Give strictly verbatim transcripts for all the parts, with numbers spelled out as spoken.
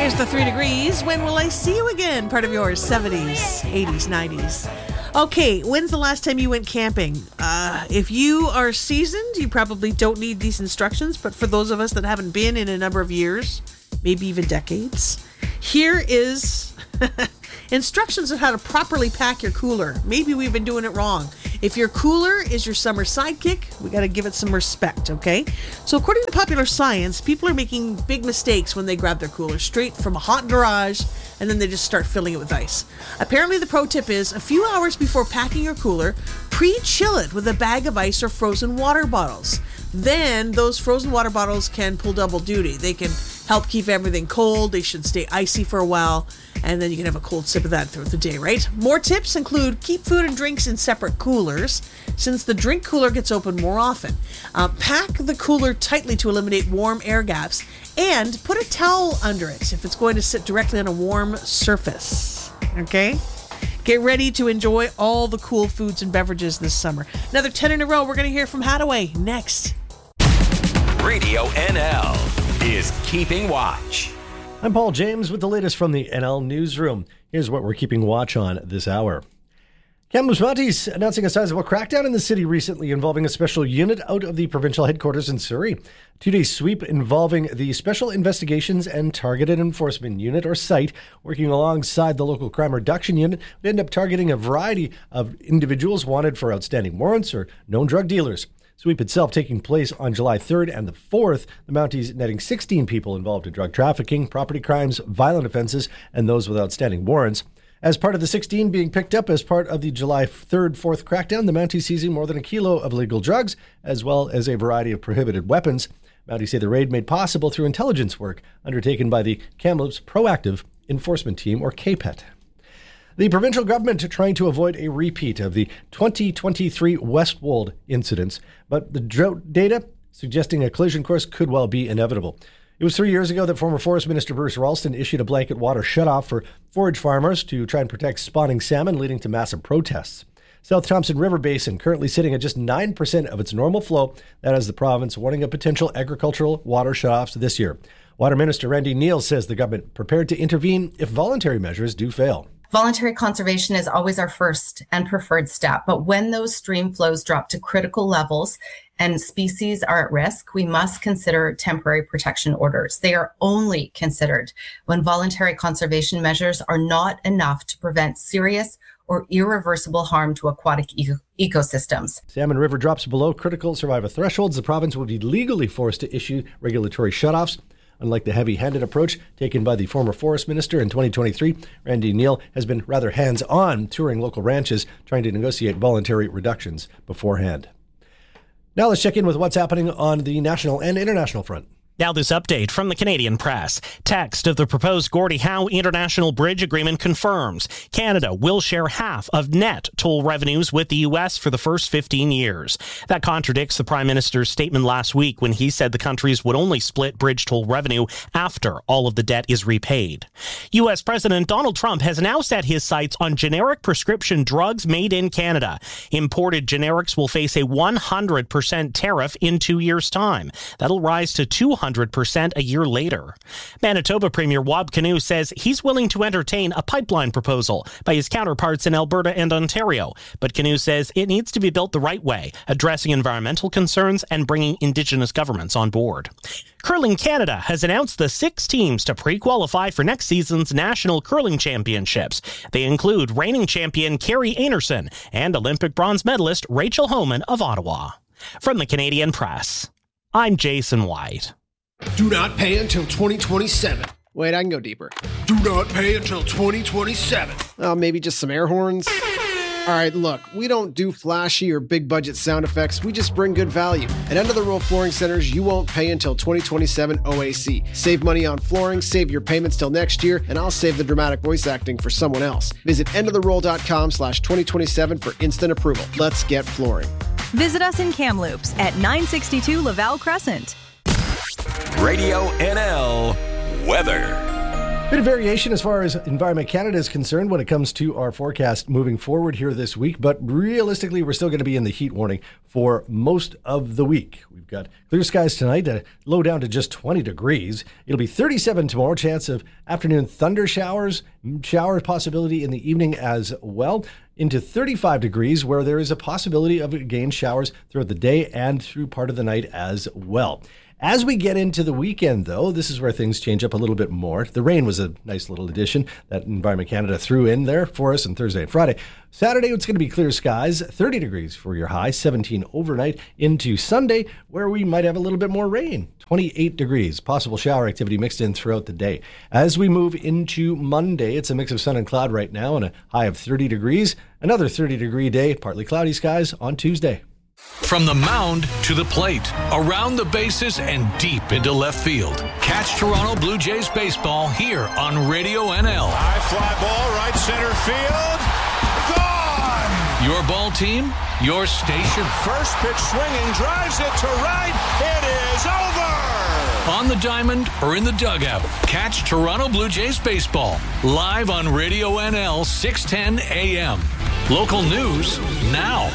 Here's the three degrees. When will I see you again? Part of your seventies, eighties, nineties. Okay, when's the last time you went camping? Uh, if you are seasoned, you probably don't need these instructions, but for those of us that haven't been in a number of years, maybe even decades, here is instructions on how to properly pack your cooler. Maybe we've been doing it wrong. If your cooler is your summer sidekick, we got to give it some respect, okay? So according to Popular Science, people are making big mistakes when they grab their cooler straight from a hot garage and then they just start filling it with ice. Apparently the pro tip is a few hours before packing your cooler, pre-chill it with a bag of ice or frozen water bottles. Then those frozen water bottles can pull double duty. They can help keep everything cold. They should stay icy for a while, and then you can have a cold sip of that throughout the day, right? More tips include keep food and drinks in separate coolers, since the drink cooler gets opened more often. Uh, pack the cooler tightly to eliminate warm air gaps, and put a towel under it if it's going to sit directly on a warm surface, okay? Get ready to enjoy all the cool foods and beverages this summer. Another ten in a row. We're going to hear from Hadaway next. Radio N L is Keeping Watch. I'm Paul James with the latest from the N L Newsroom. Here's what we're keeping watch on this hour. Kamloops Mounties announcing a sizable crackdown in the city recently involving a special unit out of the provincial headquarters in Surrey. A two-day sweep involving the Special Investigations and Targeted Enforcement Unit, or SITE, working alongside the local crime reduction unit, would end up targeting a variety of individuals wanted for outstanding warrants or known drug dealers. Sweep itself taking place on July third and the fourth, the Mounties netting sixteen people involved in drug trafficking, property crimes, violent offenses, and those with outstanding warrants. As part of the sixteen being picked up as part of the July third fourth crackdown, the Mounties seizing more than a kilo of illegal drugs, as well as a variety of prohibited weapons. Mounties say the raid made possible through intelligence work undertaken by the Kamloops Proactive Enforcement Team, or K P E T. The provincial government trying to avoid a repeat of the twenty twenty-three Westwold incidents, but the drought data suggesting a collision course could well be inevitable. It was three years ago that former Forest Minister Bruce Ralston issued a blanket water shutoff for forage farmers to try and protect spawning salmon, leading to massive protests. South Thompson River Basin currently sitting at just nine percent of its normal flow. That is the province warning of potential agricultural water shutoffs this year. Water Minister Randy Neal says the government prepared to intervene if voluntary measures do fail. Voluntary conservation is always our first and preferred step, but when those stream flows drop to critical levels and species are at risk, we must consider temporary protection orders. They are only considered when voluntary conservation measures are not enough to prevent serious or irreversible harm to aquatic eco- ecosystems. Salmon River drops below critical survival thresholds. The province will be legally forced to issue regulatory shutoffs. Unlike the heavy-handed approach taken by the former forest minister in twenty twenty-three, Randy Neal has been rather hands-on, touring local ranches, trying to negotiate voluntary reductions beforehand. Now let's check in with what's happening on the national and international front. Now this update from the Canadian Press. Text of the proposed Gordie Howe International Bridge Agreement confirms Canada will share half of net toll revenues with the U S for the first fifteen years. That contradicts the Prime Minister's statement last week when he said the countries would only split bridge toll revenue after all of the debt is repaid. U S President Donald Trump has now set his sights on generic prescription drugs made in Canada. Imported generics will face a one hundred percent tariff in two years' time. That'll rise to two hundred percent a year later. Manitoba Premier Wab Kinew says he's willing to entertain a pipeline proposal by his counterparts in Alberta and Ontario, but Kinew says it needs to be built the right way, addressing environmental concerns and bringing Indigenous governments on board. Curling Canada has announced the six teams to pre-qualify for next season's National Curling Championships. They include reigning champion Carrie Anerson and Olympic bronze medalist Rachel Homan of Ottawa. From the Canadian Press, I'm Jason White. Do not pay until twenty twenty-seven. Wait, I can go deeper. Do not pay until twenty twenty-seven. Oh, maybe just some air horns? All right, look, we don't do flashy or big budget sound effects. We just bring good value. At End of the Row Flooring Centers, you won't pay until twenty twenty-seven O A C. Save money on flooring, save your payments till next year, and I'll save the dramatic voice acting for someone else. Visit endoftheroll.com slash 2027 for instant approval. Let's get flooring. Visit us in Kamloops at nine sixty-two Laval Crescent. Radio N L weather. Bit of variation as far as Environment Canada is concerned when it comes to our forecast moving forward here this week, but realistically, we're still going to be in the heat warning for most of the week. We've got clear skies tonight, uh, low down to just twenty degrees. It'll be thirty-seven tomorrow, chance of afternoon thunder showers, shower possibility in the evening as well, into thirty-five degrees, where there is a possibility of again showers throughout the day and through part of the night as well. As we get into the weekend, though, this is where things change up a little bit more. The rain was a nice little addition that Environment Canada threw in there for us on Thursday and Friday. Saturday, it's going to be clear skies, thirty degrees for your high, seventeen overnight into Sunday, where we might have a little bit more rain, twenty-eight degrees, possible shower activity mixed in throughout the day. As we move into Monday, it's a mix of sun and cloud right now and a high of thirty degrees. Another thirty degree day, partly cloudy skies on Tuesday. From the mound to the plate, around the bases and deep into left field. Catch Toronto Blue Jays baseball here on Radio N L. High fly ball, right center field. Gone! Your ball team, your station. First pitch swinging, drives it to right. It is over! On the diamond or in the dugout, catch Toronto Blue Jays baseball live on Radio N L six ten A M. Local news now.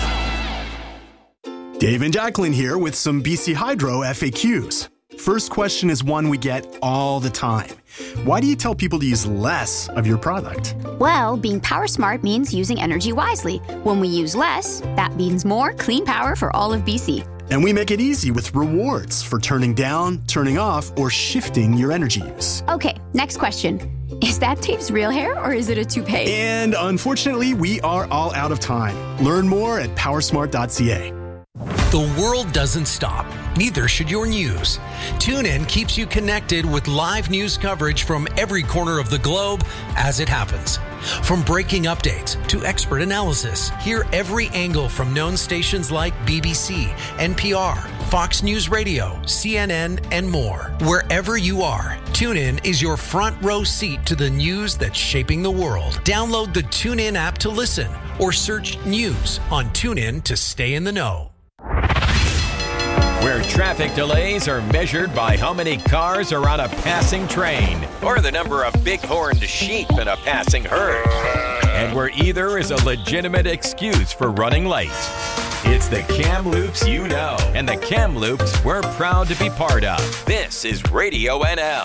Dave and Jacqueline here with some B C Hydro F A Qs. First question is one we get all the time. Why do you tell people to use less of your product? Well, being power smart means using energy wisely. When we use less, that means more clean power for all of B C. And we make it easy with rewards for turning down, turning off, or shifting your energy use. Okay, next question. Is that Dave's real hair or is it a toupee? And unfortunately, we are all out of time. Learn more at powersmart dot c a. The world doesn't stop. Neither should your news. TuneIn keeps you connected with live news coverage from every corner of the globe as it happens. From breaking updates to expert analysis, hear every angle from known stations like B B C, N P R, Fox News Radio, C N N, and more. Wherever you are, TuneIn is your front row seat to the news that's shaping the world. Download the TuneIn app to listen or search news on TuneIn to stay in the know. Where traffic delays are measured by how many cars are on a passing train or the number of big-horned sheep in a passing herd. And where either is a legitimate excuse for running late. It's the Kamloops you know and the Kamloops we're proud to be part of. This is Radio N L.